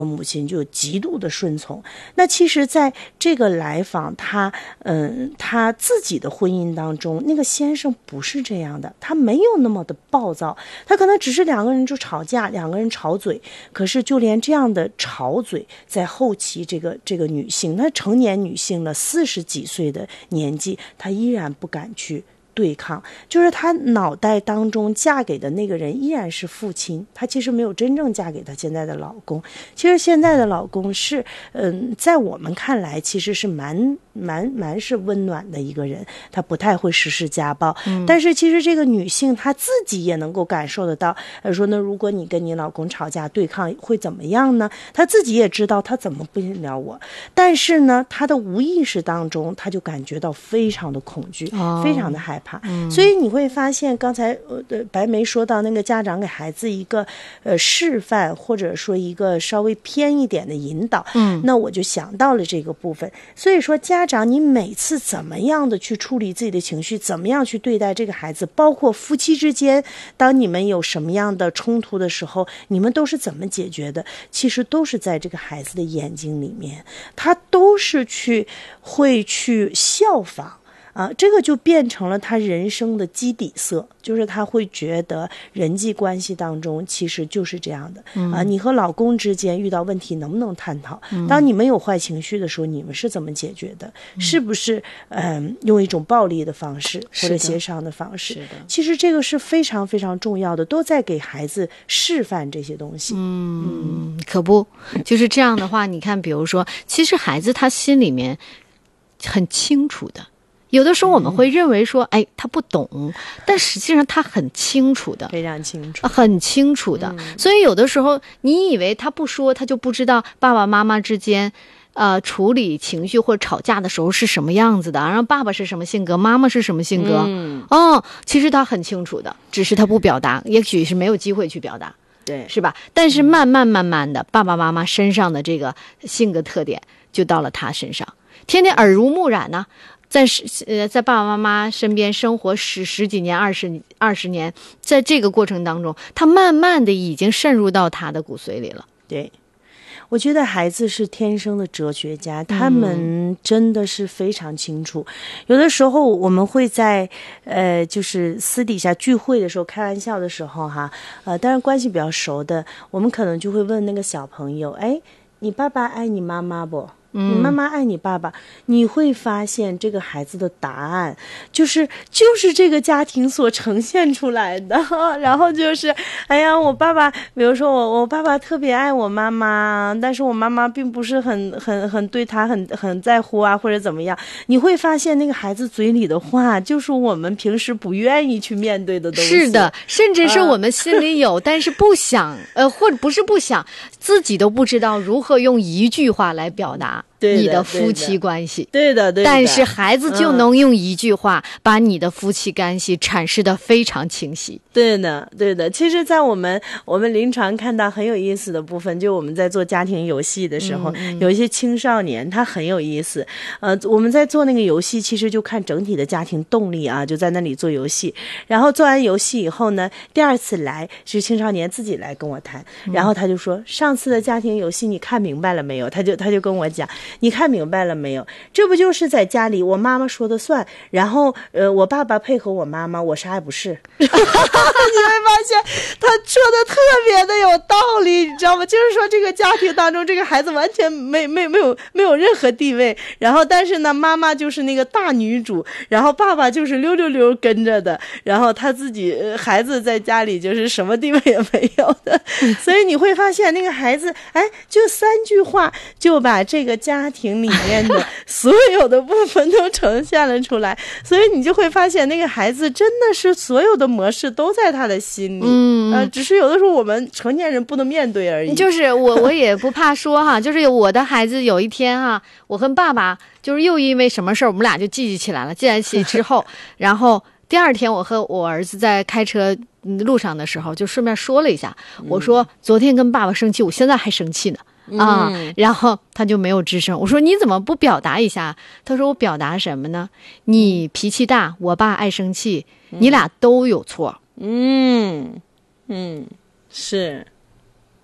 母亲就极度的顺从。那其实在这个来访他自己的婚姻当中，那个先生不是这样的，他没有那么的暴躁，他可能只是两个人就吵架，两个人吵嘴，可是就连这样的吵嘴，在后期这个女性，她成年女性了40几岁的年纪，她依然不敢去对抗，就是她脑袋当中嫁给的那个人依然是父亲，她其实没有真正嫁给她现在的老公。其实现在的老公是在我们看来其实是蛮是温暖的一个人，他不太会实施家暴，但是其实这个女性她自己也能够感受得到，说呢，如果你跟你老公吵架对抗会怎么样呢？她自己也知道她怎么不了我，但是呢她的无意识当中她就感觉到非常的恐惧，非常的害怕。所以你会发现刚才白梅说到那个家长给孩子一个示范，或者说一个稍微偏一点的引导，那我就想到了这个部分。所以说家长你每次怎么样的去处理自己的情绪，怎么样去对待这个孩子，包括夫妻之间当你们有什么样的冲突的时候，你们都是怎么解决的，其实都是在这个孩子的眼睛里面，他都是会去效仿这个就变成了他人生的基底色，就是他会觉得人际关系当中其实就是这样的你和老公之间遇到问题能不能探讨，当你们有坏情绪的时候你们是怎么解决的，是不是用一种暴力的方式或者协商的方式，其实这个是非常非常重要的，都在给孩子示范这些东西。 可不就是这样的话，你看比如说其实孩子他心里面很清楚的，有的时候我们会认为说他不懂，但实际上他很清楚的， 非常清楚， 很清楚的所以有的时候你以为他不说他就不知道爸爸妈妈之间处理情绪或者吵架的时候是什么样子的，然后爸爸是什么性格，妈妈是什么性格其实他很清楚的，只是他不表达，也许是没有机会去表达， 对， 是吧？但是慢慢的爸爸妈妈身上的这个性格特点就到了他身上，天天耳濡目染呢在爸爸妈妈身边生活十几年20年，在这个过程当中他慢慢的已经渗入到他的骨髓里了。 对，我觉得孩子是天生的哲学家，他们真的是非常清楚。有的时候我们会在就是私底下聚会的时候开玩笑的时候当然关系比较熟的，我们可能就会问那个小朋友，你爸爸爱你妈妈不？你妈妈爱你爸爸，你会发现这个孩子的答案就是这个家庭所呈现出来的然后就是我爸爸，比如说我爸爸特别爱我妈妈，但是我妈妈并不是很对他很在乎或者怎么样，你会发现那个孩子嘴里的话就是我们平时不愿意去面对的东西。 是的，甚至是我们心里有但是不想或者不是不想，自己都不知道如何用一句话来表达你的夫妻关系。 对的， 但是孩子就能用一句话把你的夫妻关系阐释得非常清晰。 对的。其实在我们临床看到很有意思的部分，就我们在做家庭游戏的时候有一些青少年他很有意思我们在做那个游戏其实就看整体的家庭动力就在那里做游戏，然后做完游戏以后呢，第二次来是青少年自己来跟我谈，然后他就说上次的家庭游戏你看明白了没有，他就跟我讲你看明白了没有，这不就是在家里我妈妈说的算，然后我爸爸配合我妈妈，我啥也不是你会发现他说的特别的有道理，你知道吗？就是说这个家庭当中这个孩子完全没有任何地位，然后但是呢妈妈就是那个大女主，然后爸爸就是溜溜溜跟着的，然后他自己孩子在家里就是什么地位也没有的所以你会发现那个孩子就3句话就把这个家庭里面的所有的部分都呈现了出来所以你就会发现那个孩子真的是所有的模式都在他的心里只是有的时候我们成年人不能面对而已。 就是我也不怕说就是我的孩子有一天我跟爸爸就是又因为什么事儿我们俩就记起来了，记在一起之后然后第二天我和我儿子在开车路上的时候就顺便说了一下，我说昨天跟爸爸生气，我现在还生气呢然后他就没有吱声。我说你怎么不表达一下？他说我表达什么呢？你脾气大，我爸爱生气，你俩都有错。 是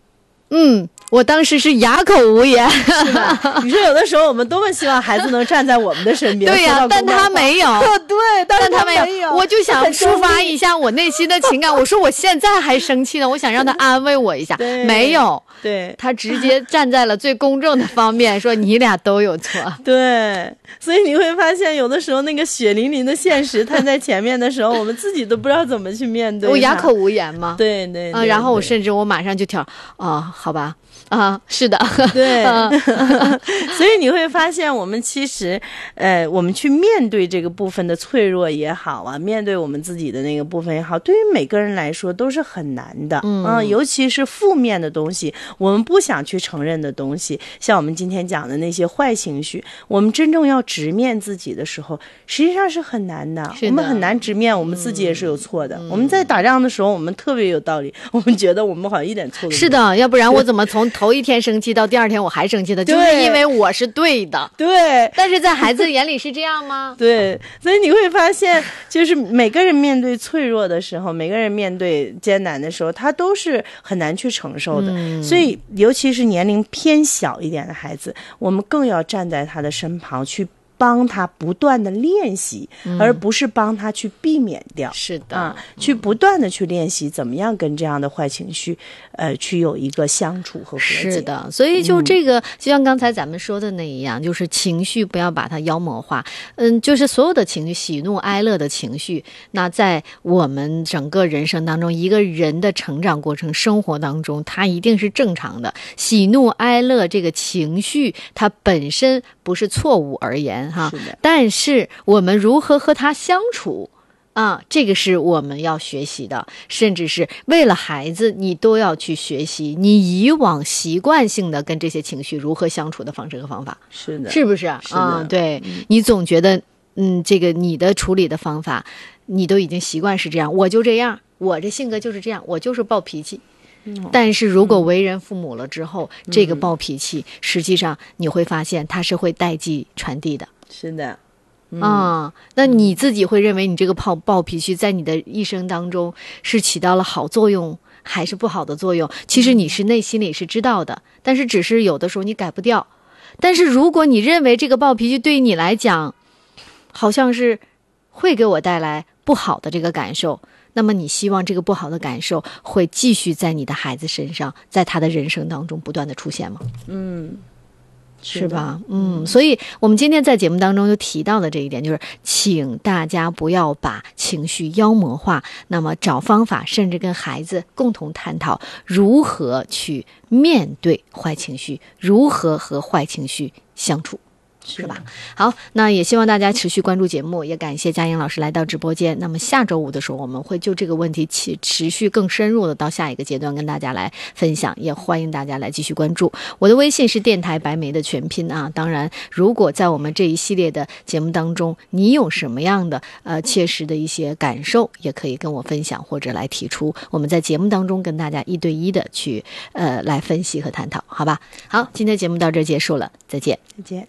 我当时是哑口无言。 是吧？你说有的时候我们多么希望孩子能站在我们的身边。 对呀，但他没有。 对，但他没有。我就想抒发一下我内心的情感。我说我现在还生气呢，我想让他安慰我一下。没有。 对， 他直接站在了最公正的方面，说你俩都有错。 对，所以你会发现，有的时候那个血淋淋的现实摊在前面的时候，我们自己都不知道怎么去面对。 我哑口无言嘛。 对， 然后我马上就挑好吧。是的， 对，所以你会发现，我们其实，我们去面对这个部分的脆弱也好啊，面对我们自己的那个部分也好，对于每个人来说都是很难的，尤其是负面的东西，我们不想去承认的东西，像我们今天讲的那些坏情绪，我们真正要直面自己的时候，实际上是很难的，我们很难直面我们自己也是有错的。我们在打仗的时候，我们特别有道理，我们觉得我们好像一点错都没有。 是的，要不然我怎么从头一天生气到第二天我还生气的，就是因为我是对的。 对， 但是在孩子眼里是这样吗？ 对，所以你会发现，就是每个人面对脆弱的时候，每个人面对艰难的时候，他都是很难去承受的。所以尤其是年龄偏小一点的孩子，我们更要站在他的身旁去帮他不断的练习，而不是帮他去避免掉。 是的， 去不断的去练习怎么样跟这样的坏情绪去有一个相处和和解。 是的，所以就这个就像刚才咱们说的那一样，就是情绪不要把它妖魔化。就是所有的情绪，喜怒哀乐的情绪，那在我们整个人生当中，一个人的成长过程生活当中，它一定是正常的。喜怒哀乐这个情绪它本身不是错误而言哈，但是我们如何和他相处这个是我们要学习的，甚至是为了孩子你都要去学习你以往习惯性的跟这些情绪如何相处的方式和方法。 是的， 是不是？对，你总觉得这个你的处理的方法你都已经习惯是这样，我就这样，我这性格就是这样，我就是暴脾气。但是如果为人父母了之后，这个暴脾气实际上你会发现它是会代际传递的。 是的， 那你自己会认为你这个暴脾气在你的一生当中是起到了好作用还是不好的作用？其实你是内心里是知道的，但是只是有的时候你改不掉。但是如果你认为这个暴脾气对于你来讲好像是会给我带来不好的这个感受，那么你希望这个不好的感受会继续在你的孩子身上，在他的人生当中不断的出现吗？是吧？所以我们今天在节目当中就提到的这一点，就是请大家不要把情绪妖魔化，那么找方法，甚至跟孩子共同探讨如何去面对坏情绪，如何和坏情绪相处。是吧？好，那也希望大家持续关注节目，也感谢佳颖老师来到直播间。那么下周五的时候，我们会就这个问题持续更深入的到下一个阶段跟大家来分享，也欢迎大家来继续关注。我的微信是电台白梅的全拼当然，如果在我们这一系列的节目当中，你有什么样的切实的一些感受，也可以跟我分享或者来提出，我们在节目当中跟大家一对一的去来分析和探讨，好吧？好，今天节目到这儿结束了，再见。 再见。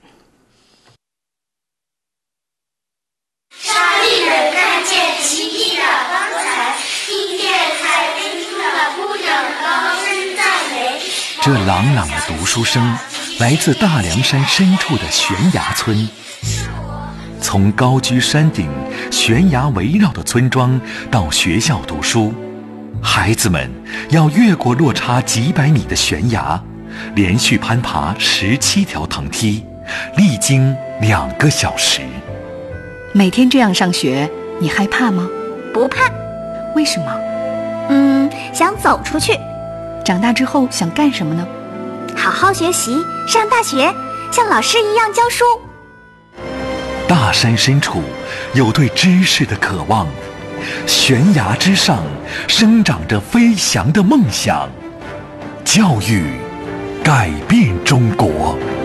沙利人看见奇迹的刚才，听见海边中的姑娘高声赞美。 这朗朗的读书声来自大凉山深处的悬崖村。从高居山顶、悬崖围绕的村庄到学校读书，孩子们要越过落差几百米的悬崖，连续攀爬17条藤梯，历经2个小时。 每天这样上学，你害怕吗？ 不怕。 为什么？ 想走出去。 长大之后想干什么呢？ 好好学习，上大学，像老师一样教书。 大山深处有对知识的渴望，悬崖之上生长着飞翔的梦想。教育改变中国。